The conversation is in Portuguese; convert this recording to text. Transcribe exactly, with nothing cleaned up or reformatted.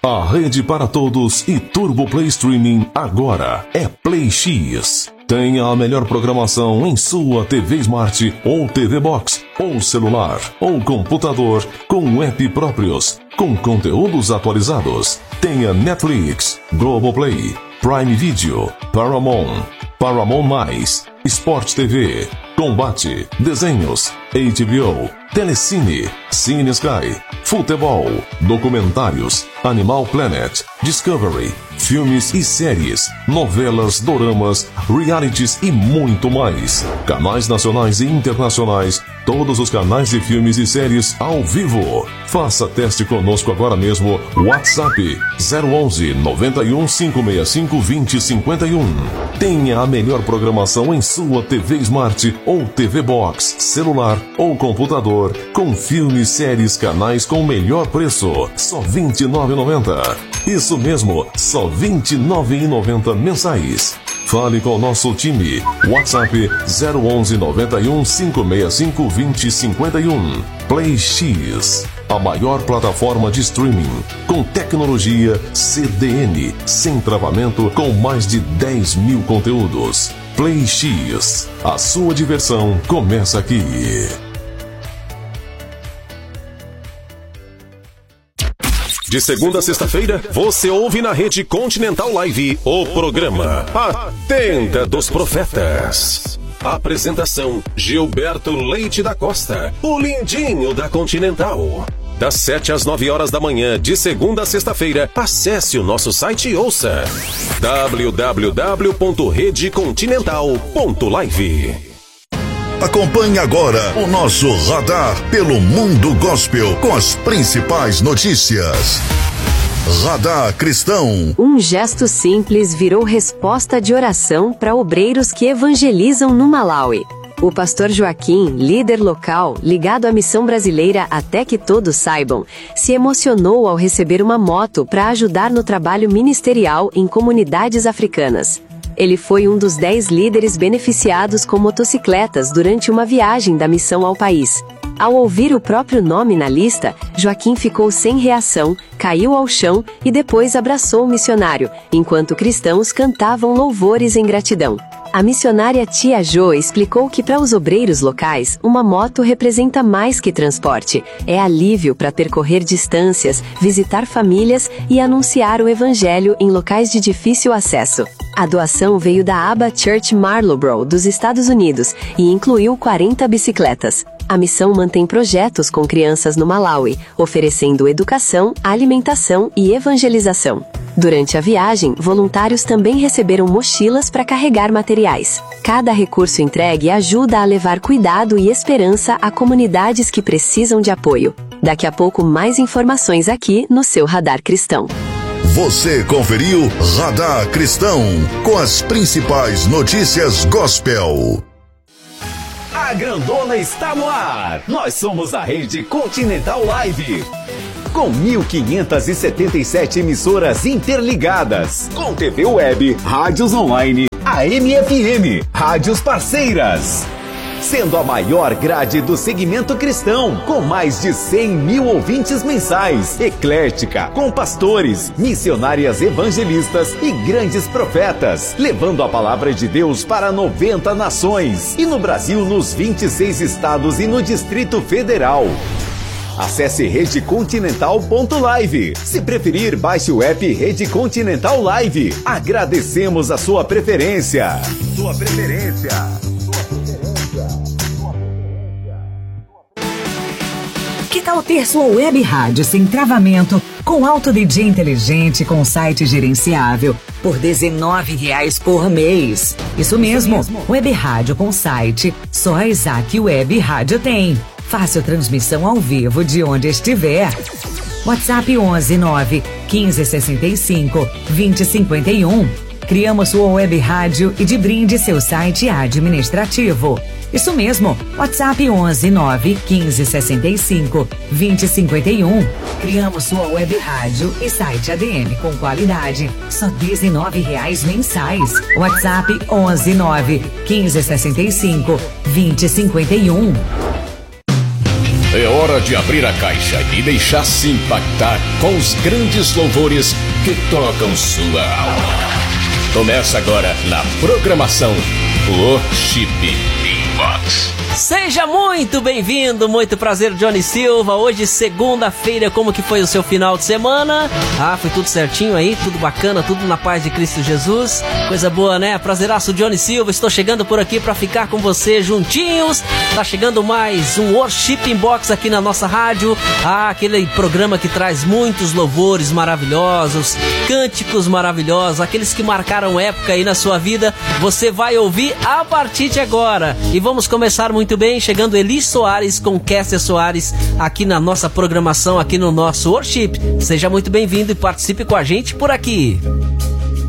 A rede para todos e Turbo Play Streaming agora é Play X. Tenha a melhor programação em sua T V Smart ou T V Box, ou celular, ou computador, com app próprios, com conteúdos atualizados. Tenha Netflix, Globoplay, Prime Video, Paramount, Paramount Mais, Sport T V, Combate, Desenhos, H B O, Telecine, Cine Sky, Futebol, Documentários, Animal Planet, Discovery, filmes e séries, novelas, doramas, realities e muito mais. Canais nacionais e internacionais, todos os canais de filmes e séries ao vivo. Faça teste conosco agora mesmo. WhatsApp zero onze, noventa e um, cinco seis cinco, vinte, cinquenta e um. Tenha a melhor programação em sua T V Smart ou T V Box, celular ou computador, com filmes, séries, canais com o melhor preço. Só vinte e nove reais e noventa centavos. Isso mesmo, só vinte e nove reais e noventa centavos mensais. Fale com o nosso time. WhatsApp zero onze, noventa e um, cinco seis cinco, vinte, cinquenta e um. Play X, a maior plataforma de streaming, com tecnologia C D N, sem travamento, com mais de dez mil conteúdos. Play X, a sua diversão começa aqui. De segunda a sexta-feira, você ouve na Rede Continental Live o programa A Tenda dos Profetas. Apresentação: Gilberto Leite da Costa, o lindinho da Continental. Das sete às nove horas da manhã, de segunda a sexta-feira, acesse o nosso site e ouça w w w ponto rede continental ponto live. Acompanhe agora o nosso radar pelo mundo gospel com as principais notícias. Radar Cristão. Um gesto simples virou resposta de oração para obreiros que evangelizam no Malawi. O pastor Joaquim, líder local, ligado à missão brasileira Até Que Todos Saibam, se emocionou ao receber uma moto para ajudar no trabalho ministerial em comunidades africanas. Ele foi um dos dez líderes beneficiados com motocicletas durante uma viagem da missão ao país. Ao ouvir o próprio nome na lista, Joaquim ficou sem reação, caiu ao chão e depois abraçou o missionário, enquanto cristãos cantavam louvores em gratidão. A missionária Tia Jo explicou que para os obreiros locais, uma moto representa mais que transporte. É alívio para percorrer distâncias, visitar famílias e anunciar o evangelho em locais de difícil acesso. A doação veio da Abba Church Marlborough, dos Estados Unidos, e incluiu quarenta bicicletas. A missão mantém projetos com crianças no Malawi, oferecendo educação, alimentação e evangelização. Durante a viagem, voluntários também receberam mochilas para carregar materiais. Cada recurso entregue ajuda a levar cuidado e esperança a comunidades que precisam de apoio. Daqui a pouco, mais informações aqui no seu Radar Cristão. Você conferiu Radar Cristão com as principais notícias gospel. A grandona está no ar. Nós somos a Rede Continental Live. Com mil quinhentas e setenta e sete emissoras interligadas. Com T V web, rádios online, A M F M, rádios parceiras. Sendo a maior grade do segmento cristão, com mais de cem mil ouvintes mensais, eclética, com pastores, missionárias evangelistas e grandes profetas, levando a palavra de Deus para noventa nações, e no Brasil nos vinte e seis estados e no Distrito Federal. Acesse rede continental ponto live. Se preferir, baixe o app Rede Continental Live. Agradecemos a sua preferência. Sua preferência. Que tal ter sua web rádio sem travamento, com alto D J inteligente, com site gerenciável, por dezenove reais por mês? Isso mesmo, web rádio com site, só a Isaac Web Rádio tem. Fácil transmissão ao vivo de onde estiver. WhatsApp onze, nove, quinze, sessenta e cinco, vinte, cinquenta e um. Criamos sua web rádio e de brinde seu site administrativo. Isso mesmo, WhatsApp onze, nove, quinze, sessenta e cinco, vinte, cinquenta e um. Criamos sua web rádio e site A D M com qualidade, só dezenove reais mensais. WhatsApp onze, nove, quinze, sessenta e cinco, vinte, cinquenta e um. É hora de abrir a caixa e deixar-se impactar com os grandes louvores que tocam sua alma. Começa agora na programação Worship Inbox. Seja muito bem-vindo, muito prazer, Johnny Silva. Hoje, segunda-feira, como que foi o seu final de semana? Ah, foi tudo certinho aí, tudo bacana, tudo na paz de Cristo Jesus. Coisa boa, né? Prazeraço, Johnny Silva. Estou chegando por aqui para ficar com você juntinhos. Tá chegando mais um Worship Inbox aqui na nossa rádio. Ah, aquele programa que traz muitos louvores maravilhosos, cânticos maravilhosos, aqueles que marcaram época aí na sua vida. Você vai ouvir a partir de agora. E vamos começar muito bem, chegando Eli Soares com Kécia Soares aqui na nossa programação, aqui no nosso Worship. Seja muito bem-vindo e participe com a gente por aqui.